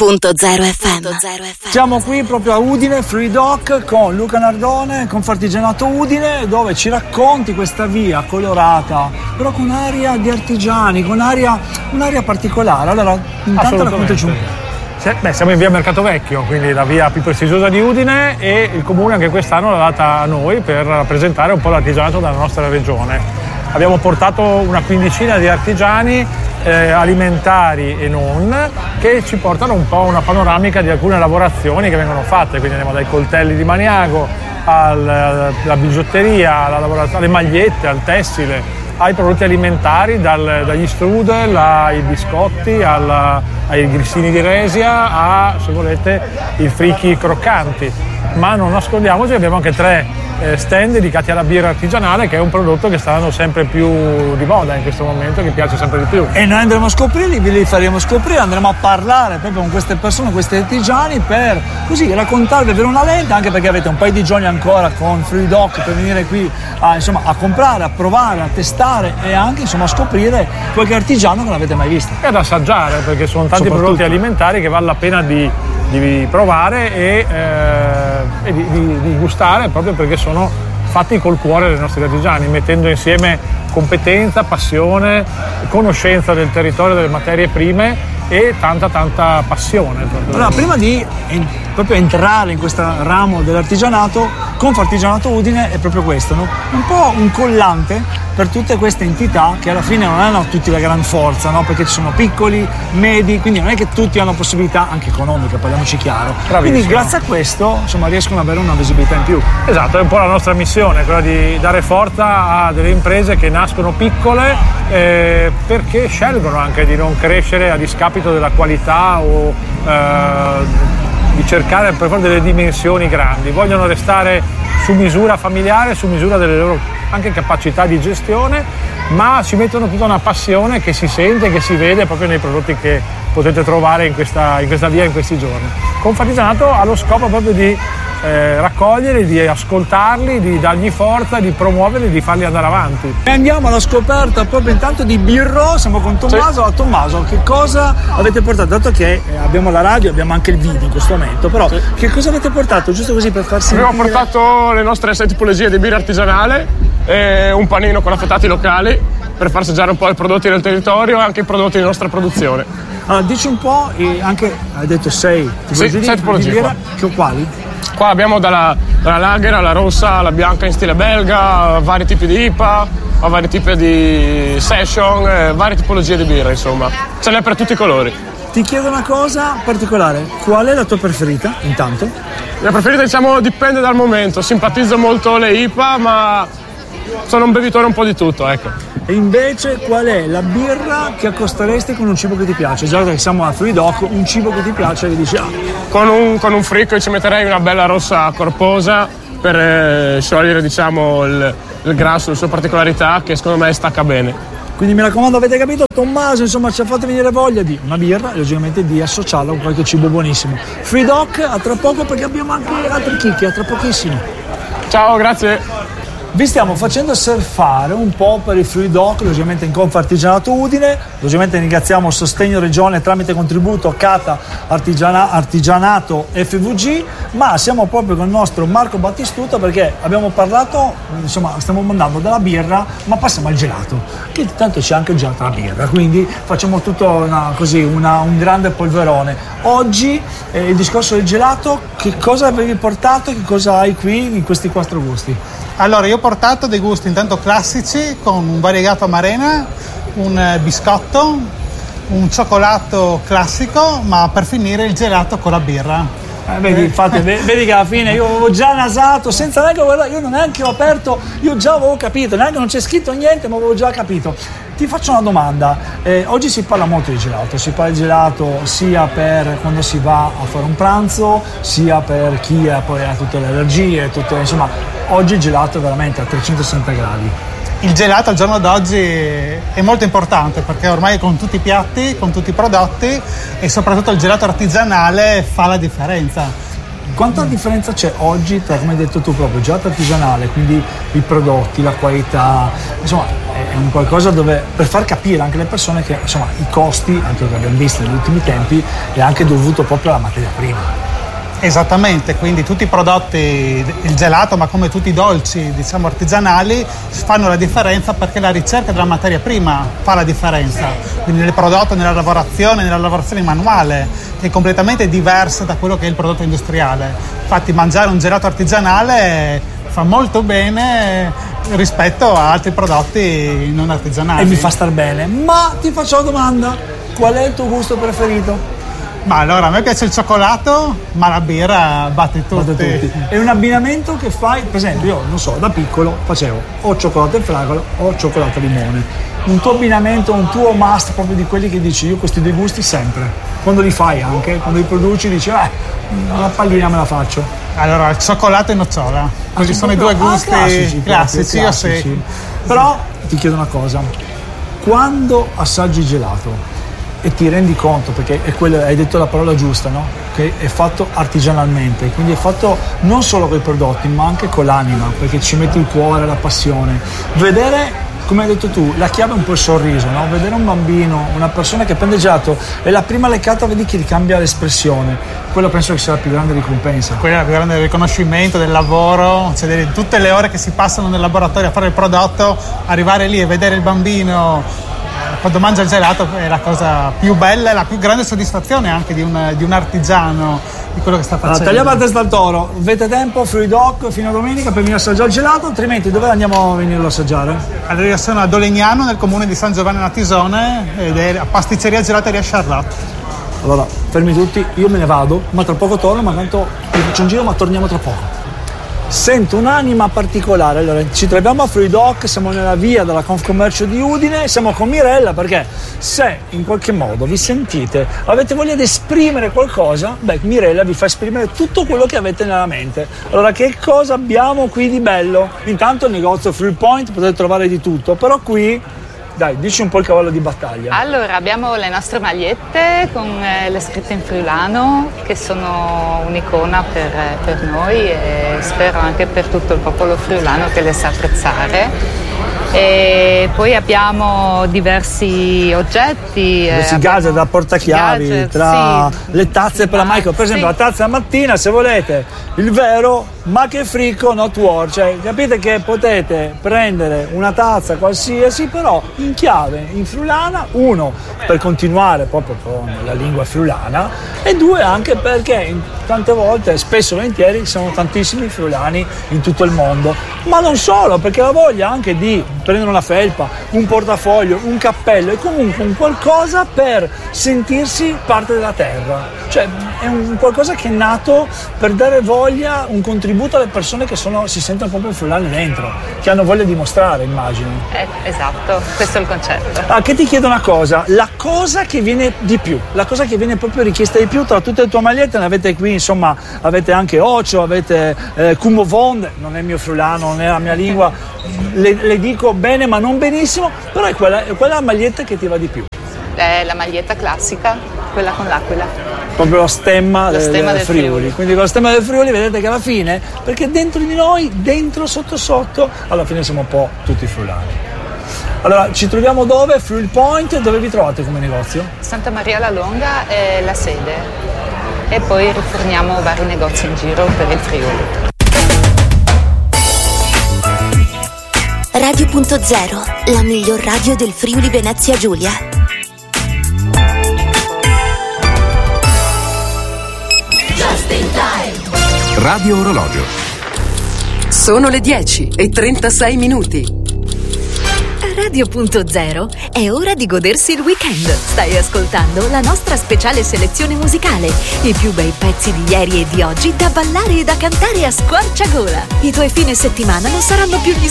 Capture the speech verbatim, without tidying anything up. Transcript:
punto zero effe emme. Siamo qui proprio a Udine, Fruidoc, con Luca Nardone, Confartigianato Udine, dove ci racconti questa via colorata, però con aria di artigiani, con aria, un'aria particolare. Allora, intanto raccontaci un po'. Beh, siamo in via Mercato Vecchio, quindi la via più prestigiosa di Udine, e il comune anche quest'anno l'ha data a noi per rappresentare un po' l'artigianato della nostra regione. Abbiamo portato una quindicina di artigiani eh, alimentari e non, che ci portano un po' una panoramica di alcune lavorazioni che vengono fatte, quindi andiamo dai coltelli di Maniago alla bigiotteria, alla lavorazione, alle magliette, al tessile, ai prodotti alimentari, dal, dagli strudel ai biscotti, alla, ai grissini di Resia, a, se volete, i frichi croccanti. Ma non nascondiamoci che abbiamo anche tre eh, stand dedicati alla birra artigianale, che è un prodotto che sta andando sempre più di moda in questo momento, che piace sempre di più. E noi andremo a scoprirli, ve li faremo scoprire, andremo a parlare proprio con queste persone, questi artigiani, per così raccontarvi, avere una lente, anche perché avete un paio di giorni ancora con Fruidoc per venire qui a, insomma, a comprare, a provare, a testare e anche insomma a scoprire qualche artigiano che non avete mai visto. E ad assaggiare, perché sono tanti prodotti alimentari che vale la pena di di provare e, eh, e di, di, di gustare, proprio perché sono fatti col cuore dei nostri artigiani, mettendo insieme competenza, passione, conoscenza del territorio, delle materie prime e tanta tanta passione. Allora, prima di en- proprio entrare in questo ramo dell'artigianato, Confartigianato Udine è proprio questo, no? Un po' un collante per tutte queste entità che alla fine non hanno tutti la gran forza, no? Perché ci sono piccoli, medi, quindi non è che tutti hanno possibilità anche economica, parliamoci chiaro. Bravissimo. Quindi grazie a questo insomma riescono ad avere una visibilità in più. Esatto, è un po' la nostra missione, quella di dare forza a delle imprese che nascono piccole eh, perché scelgono anche di non crescere a discapito della qualità o eh, di cercare per fare delle dimensioni grandi, vogliono restare su misura familiare, su misura delle loro anche capacità di gestione, ma ci mettono tutta una passione che si sente, che si vede proprio nei prodotti che potete trovare in questa, in questa via in questi giorni. Confartigianato ha lo scopo proprio di eh, raccoglierli, di ascoltarli, di dargli forza, di promuoverli, di farli andare avanti. E andiamo alla scoperta proprio intanto di Birro, siamo con Tommaso. Sì. A Tommaso, che cosa avete portato? Dato che abbiamo la radio, abbiamo anche il video in questo momento, però sì. Che cosa avete portato? Giusto così per far sentire. Abbiamo portato le nostre sei tipologie di birra artigianale e un panino con affettati locali per far assaggiare un po' i prodotti del territorio e anche i prodotti di nostra produzione. Allora, dici un po', e anche hai detto sei tipologie sì, di, sei tipologie di birra, che quali? Qua abbiamo dalla, dalla lager alla rossa alla bianca in stile belga, vari tipi di I P A, vari tipi di session, eh, varie tipologie di birra, insomma. Ce n'è per tutti i colori. Ti chiedo una cosa particolare, qual è la tua preferita intanto? La preferita, diciamo, dipende dal momento, simpatizzo molto le I P A, ma sono un bevitore un po' di tutto, ecco. E invece qual è la birra che accosteresti con un cibo che ti piace? Già che siamo a Fruidoc, un cibo che ti piace che dici ah. Con un, con un fricco ci metterei una bella rossa corposa per eh, sciogliere, diciamo, il, il grasso, le sue particolarità, che secondo me stacca bene. Quindi mi raccomando, avete capito? Tommaso insomma ci ha fatto venire voglia di una birra e logicamente di associarla con qualche cibo buonissimo. Fruidoc a tra poco, perché abbiamo anche altri chicchi, a tra pochissimo. Ciao, grazie. Vi stiamo facendo surfare un po' per il Fruidoc, logicamente in Confartigianato Udine. Logicamente ringraziamo Sostegno Regione tramite contributo Cata Artigiana, Artigianato F V G, ma siamo proprio con il nostro Marco Battistuta, perché abbiamo parlato, insomma stiamo mandando dalla birra, ma passiamo al gelato, che tanto c'è anche il gelato alla birra, quindi facciamo tutto una, così, una, un grande polverone. Oggi eh, il discorso del gelato, che cosa avevi portato, che cosa hai qui in questi quattro gusti? Allora, io ho portato dei gusti intanto classici con un variegato amarena, un biscotto, un cioccolato classico, ma per finire il gelato con la birra. Eh, vedi, infatti, vedi che alla fine io avevo già nasato, senza neanche guardare, io non neanche ho aperto, io già avevo capito, neanche non c'è scritto niente, ma avevo già capito. Ti faccio una domanda, eh, oggi si parla molto di gelato, si parla di gelato sia per quando si va a fare un pranzo, sia per chi ha, poi ha tutte le allergie, tutte, insomma, oggi il gelato è veramente a trecentosessanta gradi. Il gelato al giorno d'oggi è molto importante perché ormai con tutti i piatti, con tutti i prodotti e soprattutto il gelato artigianale fa la differenza. Quanta differenza c'è oggi tra, come hai detto tu, proprio gelato artigianale, quindi i prodotti, la qualità, insomma è un qualcosa dove, per far capire anche le persone che insomma i costi, anche che abbiamo visto negli ultimi tempi, è anche dovuto proprio alla materia prima. Esattamente, quindi tutti i prodotti, il gelato, ma come tutti i dolci, diciamo artigianali, fanno la differenza perché la ricerca della materia prima fa la differenza. Quindi nel prodotto, nella lavorazione, nella lavorazione manuale, che è completamente diversa da quello che è il prodotto industriale. Infatti mangiare un gelato artigianale fa molto bene rispetto a altri prodotti non artigianali. E mi fa star bene. Ma ti faccio una domanda: qual è il tuo gusto preferito? Ma allora, a me piace il cioccolato, ma la birra batte tutti. Batte tutti. È un abbinamento che fai, per esempio, io non so, da piccolo facevo o cioccolato e fragola o cioccolato e limone. Un tuo abbinamento, un tuo must proprio di quelli che dici io questi due gusti sempre. Quando li fai anche, quando li produci dici eh, una pallina me la faccio. Allora, il cioccolato e nocciola. Questi Ah, sono i due gusti ah, classici, classici, io classici. sì. Però ti chiedo una cosa: quando assaggi il gelato e ti rendi conto, perché è quello, hai detto la parola giusta, no? Che è fatto artigianalmente, quindi è fatto non solo con i prodotti ma anche con l'anima, perché ci metti il cuore, la passione. Vedere, come hai detto tu, la chiave è un po' il sorriso, no? Vedere un bambino, una persona che prende il gelato e la prima leccata vedi che gli cambia l'espressione, quello penso che sia la più grande ricompensa. Quello è il più grande riconoscimento del lavoro, cioè di tutte le ore che si passano nel laboratorio a fare il prodotto, arrivare lì e vedere il bambino quando mangia il gelato è la cosa più bella e la più grande soddisfazione anche di un, di un artigiano, di quello che sta facendo. Allora, tagliamo la testa al toro, avete tempo, Fruidoc fino a domenica per venire a assaggiare il gelato, altrimenti dove andiamo a venirlo a assaggiare? Allora io sono a Dolegnano, nel comune di San Giovanni Natisone, ed è a Pasticceria Gelateria Charlotte. Allora, fermi tutti, io me ne vado, ma tra poco torno, ma tanto vi faccio un giro, ma torniamo tra poco. Sento un'anima particolare. Allora, ci troviamo a Fruidoc, siamo nella via della Confcommercio di Udine, siamo con Mirella, perché se in qualche modo vi sentite, avete voglia di esprimere qualcosa, beh, Mirella vi fa esprimere tutto quello che avete nella mente. Allora, che cosa abbiamo qui di bello? Intanto il negozio Fruit Point, potete trovare di tutto, però qui, dai, dici un po' il cavallo di battaglia. Allora, abbiamo le nostre magliette con eh, le scritte in friulano, che sono un'icona per, per noi e spero anche per tutto il popolo friulano che le sa apprezzare. E poi abbiamo diversi oggetti, Questi eh, gadget da portachiavi, gadget, tra sì, le tazze per la Michael, per esempio sì. la tazza mattina, se volete il vero ma che frico not war, cioè capite che potete prendere una tazza qualsiasi però in chiave, in friulana, uno per continuare proprio con la lingua friulana e due anche perché tante volte, spesso e volentieri, ci sono tantissimi friulani in tutto il mondo, ma non solo, perché la voglia anche di prendere una felpa, un portafoglio, un cappello e comunque un qualcosa per sentirsi parte della terra, cioè è un qualcosa che è nato per dare voglia, un contributo alle persone che sono, si sentono proprio friulane dentro, che hanno voglia di mostrare, immagino. Eh, esatto, questo è il concetto. Ah, che ti chiedo una cosa, la cosa che viene di più, la cosa che viene proprio richiesta di più tra tutte le tue magliette, ne avete qui, insomma, avete anche Ocio, avete eh, Kumovond, non è il mio friulano, non è la mia lingua, le, le dico bene ma non benissimo, però è quella, è quella maglietta che ti va di più. È la maglietta classica, quella con l'aquila. Proprio lo stemma, Lo del, stemma del del Friuli. Friuli. Quindi con lo stemma del Friuli vedete che alla fine, perché dentro di noi, dentro sotto sotto, alla fine siamo un po' tutti friulani. Allora, ci troviamo dove? Fruit Point, dove vi trovate come negozio? Santa Maria la Longa è la sede e poi riforniamo vari negozi in giro per il Friuli. Radio Punto Zero, la miglior radio del Friuli Venezia Giulia. Radio Orologio. Sono le dieci e trentasei minuti. Radio Punto Zero è ora di godersi il weekend. Stai ascoltando la nostra speciale selezione musicale, i più bei pezzi di ieri e di oggi da ballare e da cantare a squarciagola. I tuoi fine settimana non saranno più gli